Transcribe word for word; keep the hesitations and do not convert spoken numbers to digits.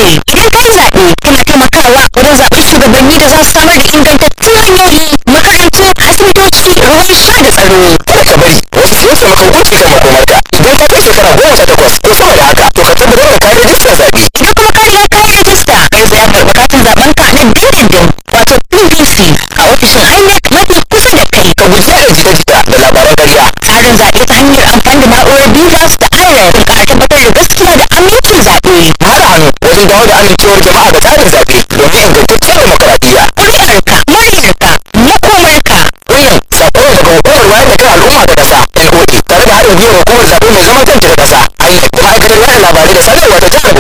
ce idan ka yi zaɓe kana taimakawa wajen zaɓen shugabanni da za su samar da ingantattun hanyoyi, makarantu, asibitoci, ruwan sha da tsaro. Kada ka bari wasu su yanke maka hukunci kan makomarka. Idan ka kai shekara goma sha takwas ko sama da haka to ka tabbatar da kayan rijistar zaɓe. Idan kuma ka riga ka yi rajista garzaya karɓi katin zaɓen ka na dindindin wato P V C a ofishin INEC mafi kusa da kai. Ka guji yaɗa jita-jita da labaran ƙarya. Tsarin zaɓe ta hanyar amfani da na'urar BVAS da I R E F ka tabbatar da gaskiya da amincin zaɓe. Mu haɗa hannu wajen dawo da amincewar jama'a ga tsarin zaɓe domin ingantaccen demokaradiyya. Ƙuri'arka, muryarka, makomarka. Wannan sako ne daga hukumar wayar da kan al'umma ta ƙasa N O A tare da haɗin gwiwar hukumar zaɓe mai zaman kanta ta ƙasa INEC da ma'aikatar yaɗa labarai da sadarwa ta jihar